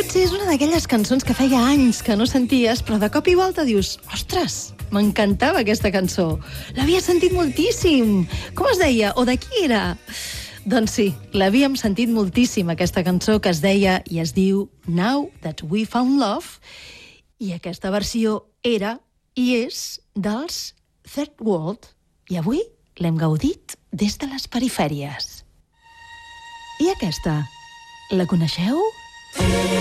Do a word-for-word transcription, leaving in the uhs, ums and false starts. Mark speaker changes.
Speaker 1: potser és una d'aquelles cançons que feia anys que no senties, però de cop i volta dius, ostres, m'encantava aquesta cançó. L'havia sentit moltíssim. Com es deia? O de qui era? Doncs sí, l'havíem sentit moltíssim, aquesta cançó que es deia i es diu Now That We Found Love, i aquesta versió era i és dels Third World, i avui l'hem gaudit des de les perifèries. I aquesta, la coneixeu?